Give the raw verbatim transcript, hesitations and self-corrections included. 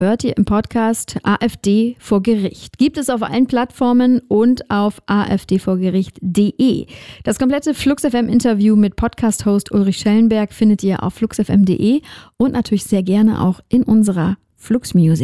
hört ihr im Podcast AfD vor Gericht. Gibt es auf allen Plattformen und auf a f d vor gericht punkt d e. Das komplette Flux F M-Interview mit Podcast-Host Ulrich Schellenberg findet ihr auf flux f m punkt d e und natürlich sehr gerne auch in unserer Flux Music.